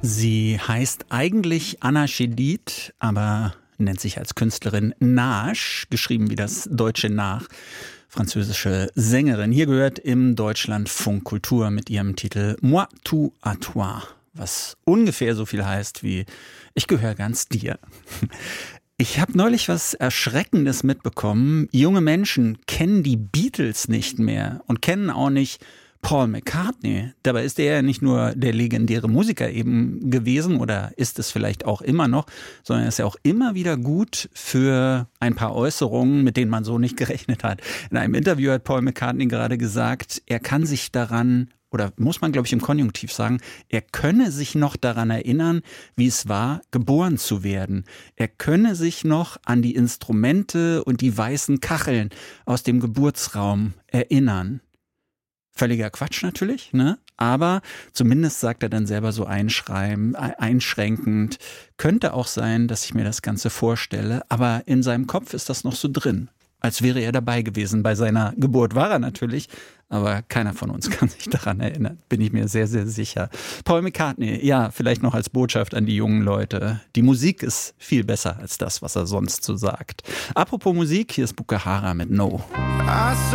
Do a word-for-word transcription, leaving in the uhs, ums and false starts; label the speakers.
Speaker 1: Sie heißt eigentlich Anna Chédid, aber nennt sich als Künstlerin Nash, geschrieben wie das deutsche Nach. Französische Sängerin. Hier gehört im Deutschlandfunk Kultur mit ihrem Titel Moi tout à toi, was ungefähr so viel heißt wie ich gehöre ganz dir. Ich habe neulich was Erschreckendes mitbekommen. Junge Menschen kennen die Beatles nicht mehr und kennen auch nicht Paul McCartney. Dabei ist er ja nicht nur der legendäre Musiker eben gewesen oder ist es vielleicht auch immer noch, sondern er ist ja auch immer wieder gut für ein paar Äußerungen, mit denen man so nicht gerechnet hat. In einem Interview hat Paul McCartney gerade gesagt, er kann sich daran, oder muss man glaube ich im Konjunktiv sagen, er könne sich noch daran erinnern, wie es war, geboren zu werden. Er könne sich noch an die Instrumente und die weißen Kacheln aus dem Geburtsraum erinnern. Völliger Quatsch natürlich, ne? Aber zumindest sagt er dann selber so einschreiben, einschränkend, könnte auch sein, dass ich mir das Ganze vorstelle, aber in seinem Kopf ist das noch so drin, als wäre er dabei gewesen. Bei seiner Geburt war er natürlich, aber keiner von uns kann sich daran erinnern, bin ich mir sehr, sehr sicher. Paul McCartney, ja, vielleicht noch als Botschaft an die jungen Leute. Die Musik ist viel besser als das, was er sonst so sagt. Apropos Musik, hier ist Bukahara mit No.